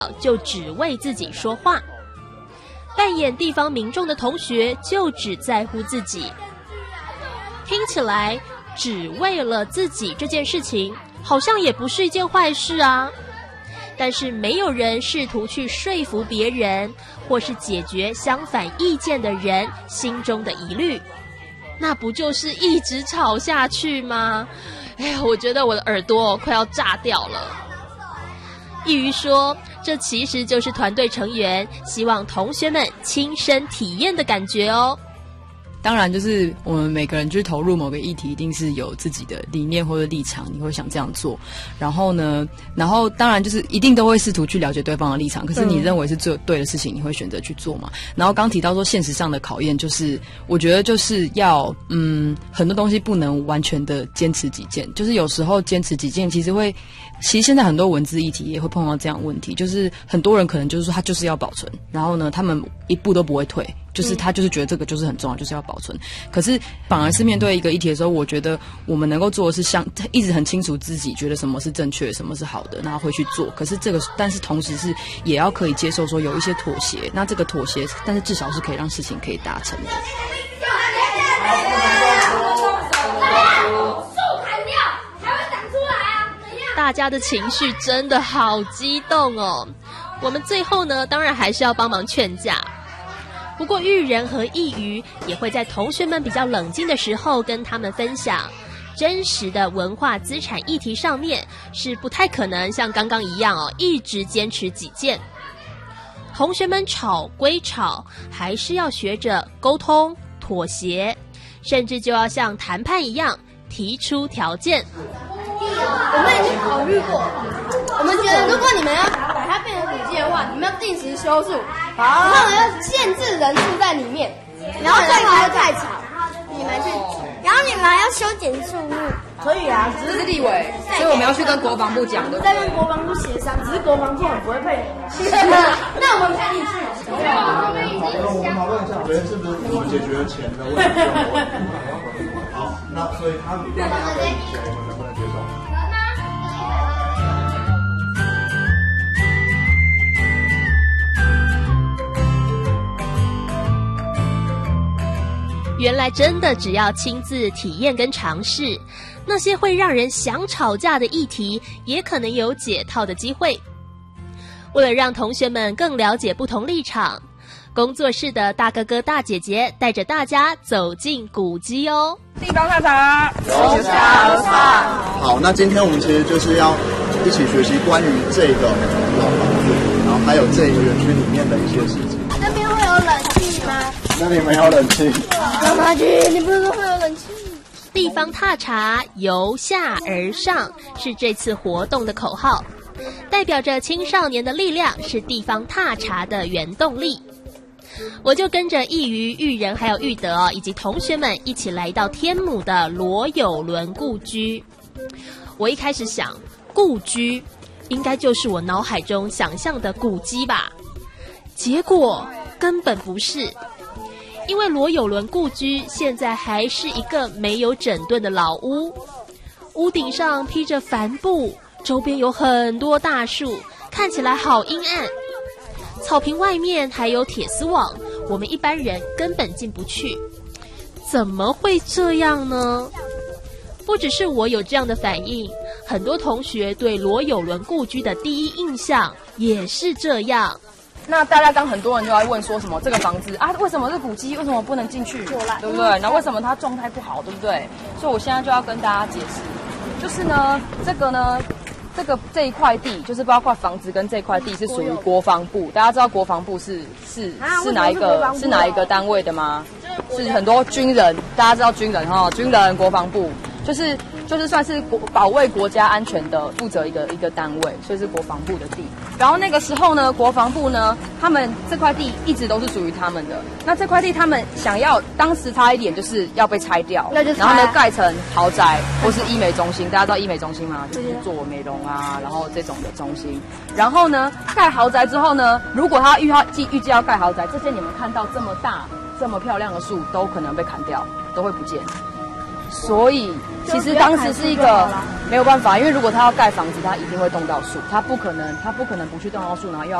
就只为自己说话。扮演地方民众的同学就只在乎自己。听起来只为了自己这件事情好像也不是一件坏事啊。但是没有人试图去说服别人，或是解决相反意见的人心中的疑虑，那不就是一直吵下去吗？哎呀，我觉得我的耳朵快要炸掉了。易余说，这其实就是团队成员希望同学们亲身体验的感觉哦。 当然，就是我们每个人去投入某个议题，一定是有自己的理念或者立场，你会想这样做。然后当然就是一定都会试图去了解对方的立场。可是你认为是最对的事情，你会选择去做嘛？然后刚提到说，现实上的考验就是，我觉得就是要很多东西不能完全的坚持己见，就是有时候坚持己见，其实现在很多文字议题也会碰到这样的问题，就是很多人可能就是说他就是要保存，然后呢，他们一步都不会退。就是他就是觉得这个就是很重要，就是要保存。可是反而是面对一个议题的时候，我觉得我们能够做的是一直很清楚自己觉得什么是正确，什么是好的，然后会去做。可是但是同时是也要可以接受说有一些妥协。那这个妥协，但是至少是可以让事情可以达成的。 大家的情绪真的好激动哦。我们最后呢，当然还是要帮忙劝架。不过育人和易余也会在同学们比较冷静的时候跟他们分享，真实的文化资产议题上面是不太可能像刚刚一样一直坚持己见。同学们吵归吵，还是要学着沟通、妥协，甚至就要像谈判一样提出条件。 我们已经考虑过，我们觉得如果你们要把它变成古迹的话，你们要定时修树，然后要限制人数在里面，然后最好要太吵，然后你们还要修剪树木。 可以啊，只是立委，所以我们要去跟国防部讲的。 再跟国防部协商，只是国防部很不会配合。那我们可以去。 我们讨论一下，昨天是不是我们解决了钱的问题？好，那所以他们我们能不能接受？ 原来真的只要亲自体验跟尝试，那些会让人想吵架的议题也可能有解套的机会。为了让同学们更了解不同立场，工作室的大哥哥大姐姐带着大家走进古迹哦。 地方踏查， 由下而上。好，那今天我们其实就是要一起学习关于这个老房子，然后还有这个园区里面的一些事情。 那边会有冷气吗？ 那里没有冷气。 干嘛去？你不是说会有冷气？ 地方踏查由下而上是这次活动的口号，代表着青少年的力量，是地方踏查的原动力。我就跟着易余、育人还有育德以及同学们一起来到天母的罗友伦故居。我一开始想，故居应该就是我脑海中想象的古迹吧，结果根本不是。因为罗友伦故居现在还是一个没有整顿的老屋，屋顶上披着帆布，周边有很多大树，看起来好阴暗。草坪外面还有铁丝网，我们一般人根本进不去。怎么会这样呢？不只是我有这样的反应，很多同学对罗友伦故居的第一印象也是这样。 那大家刚很多人就在问说什么这个房子啊，为什么是古迹，为什么不能进去，对不对？然后为什么它状态不好，对不对？所以我现在就要跟大家解释，就是呢，这一块地，就是包括房子跟这块地是属于国防部。大家知道国防部是哪一个单位的吗？是很多军人，大家知道军人军人国防部就是算是保卫国家安全的负责一个单位，所以是国防部的地。然后那个时候呢，国防部呢，他们这块地一直都是属于他们的。那这块地他们想要，当时差一点就是要被拆掉，然后呢盖成豪宅或是医美中心。大家知道医美中心吗？就是做美容啊，然后这种的中心。然后呢，盖豪宅之后呢，如果他预计要盖豪宅，这些你们看到这么大、这么漂亮的树都可能被砍掉，都会不见。 所以其实当时是一个没有办法，因为如果他要盖房子，他一定会动到树，他不可能不去动到树，然后又要